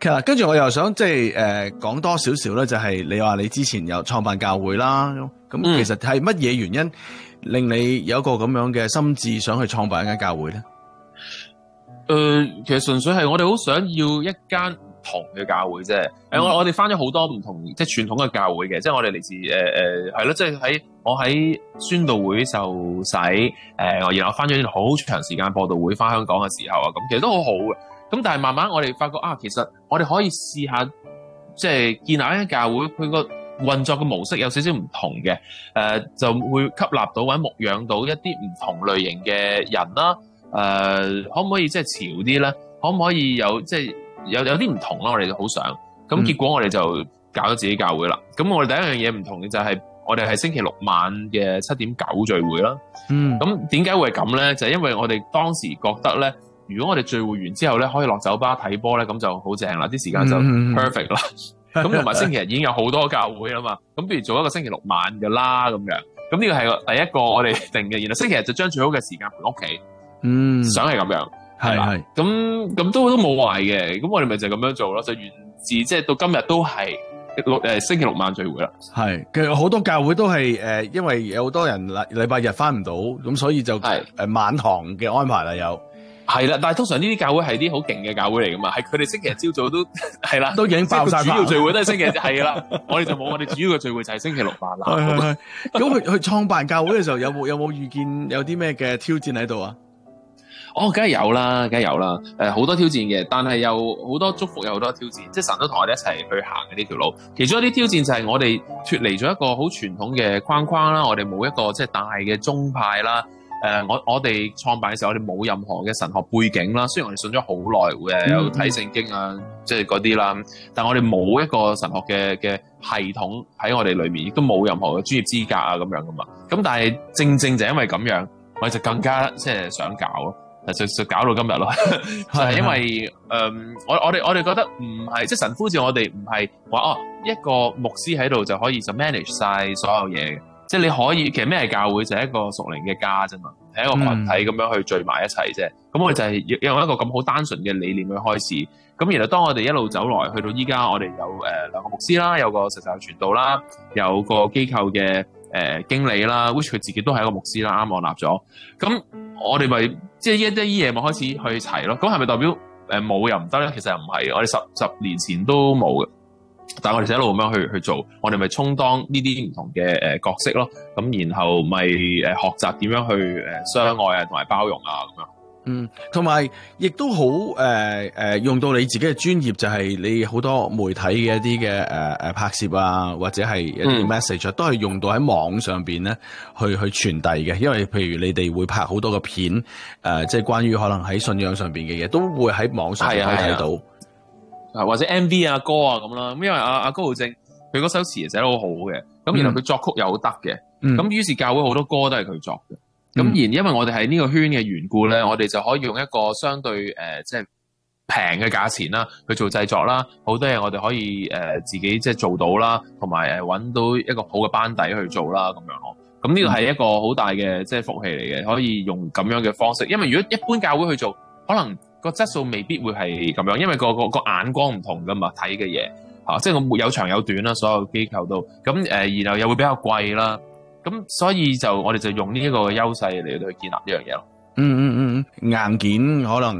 跟住我又想即係講多少少咧，就係你話你之前有創辦教會啦，咁其實係乜嘢原因令你有一個咁樣嘅心志，想去創辦一間教會咧？ 其實純粹係我哋好想要一間唔同嘅教會啫。我哋翻咗好多唔同即係傳統嘅教會嘅，即係我哋嚟自係咯，即係我喺宣道會受洗然後翻咗好長時間播道會翻香港嘅時候啊，咁其實都好好嘅。咁但係慢慢我哋發覺其實我哋可以試下即係建立一間教會，佢個運作嘅模式有少少唔同嘅，就會吸納到或者牧養到一啲唔同類型嘅人啦。可唔可以即係潮啲咧？可唔可以有即係有啲唔同啦？我哋就好想咁，結果我哋就搞咗自己教會啦。咁我哋第一樣嘢唔同嘅就係我哋係星期六晚嘅7:9聚會啦。咁點解會係咁咧？就係因為我哋當時覺得咧，如果我哋聚會完之後咧，可以落酒吧睇波咧，咁就好正啦，啲時間就 perfect 啦。咁同埋星期日已經有好多教會啦嘛，咁不如做一個星期六晚嘅啦咁樣。咁呢個係第一個我哋定嘅，然後星期日就將最好嘅時間陪屋企。想係咁樣，係咁都冇壞嘅。咁我哋咪就咁樣做咯，就源自即係到今日都係星期六晚聚會啦。係， 其實好多教會都係因為有好多人禮拜日翻唔到，咁所以就晚堂嘅安排啦有。 係啦，但係通常呢啲教會係啲好勁嘅教會嚟噶嘛，係佢哋星期日朝早都係啦， 都已經爆晒。 主要聚會都係星期日，係啦。我哋就冇，我哋主要嘅聚會就係星期六晚啦。 咁去創辦教會嘅時候，有冇遇見有啲咩嘅挑戰喺度啊？ 梗係有啦，好多挑戰嘅，但係又好多祝福，有好多挑戰，即係神都同我哋一齊去行嘅呢條路。其中一啲挑戰就係我哋脫離咗一個好傳統嘅框框啦，我哋冇一個即係大嘅宗派啦。我哋創辦嘅時候，我哋冇任何嘅神學背景啦。雖然我哋信咗好耐嘅，有睇聖經啊，即係嗰啲啦，但我哋冇一個神學嘅系統喺我哋裏面，亦都冇任何嘅專業資格啊咁樣噶嘛。咁但係正正就因為咁樣，我哋就更加即係想搞咯。就搞到今日咯，就係因為我哋覺得唔係即係神呼召我哋唔係話一個牧師喺度就可以就 manage 晒所有嘢嘅，即係你可以其實咩係教會就係一個屬靈嘅家啫嘛，係一個群體咁樣去聚埋一齊啫。咁我哋就係用一個咁好單純嘅理念去開始。咁然後當我哋一路走來去到依家，我哋有兩個牧師啦，有個實習傳道啦，有個機構嘅經理啦 which 佢自己都係一個牧師啦，啱我立咗。咁我哋咪即係一啲嘢咪開始去齊咯。咁係咪代表冇又唔得咧？其實又唔係，我哋十年前都冇嘅，但係我哋就一路咁樣去做，我哋咪充當呢啲唔同嘅角色咯。咁然後咪學習點樣去相愛啊，同埋包容啊咁樣。 同埋亦都好用到你自己嘅專業，就係你好多媒體嘅一啲嘅拍攝啊，或者係一啲 message 都係用到喺網上邊咧去傳遞嘅。因為譬如你哋會拍好多個片，即係關於可能喺信仰上邊嘅嘢，都會喺網上邊可以睇到， 或者 MV 啊歌啊咁啦。咁因為阿高浩正佢嗰首詞寫得好好嘅，咁然後佢作曲又好得嘅，咁於是教會好多歌都係佢作嘅。咁因為我哋係呢個圈嘅緣故咧，我哋就可以用一個相對即係平嘅價錢啦，去做製作啦，好多嘢我哋可以自己即係做到啦，同埋揾到一個好嘅班底去做啦咁樣咯。咁呢個係一個好大嘅即係福氣嚟嘅，可以用咁樣嘅方式。因為如果一般教會去做，可能個質素未必會係咁樣，因為個眼光唔同噶嘛，睇嘅嘢即係我有長有短啦，所有機構都咁然後又會比較貴啦。咁所以我哋就用呢一個優勢嚟到去建立呢樣嘢咯。 硬件可能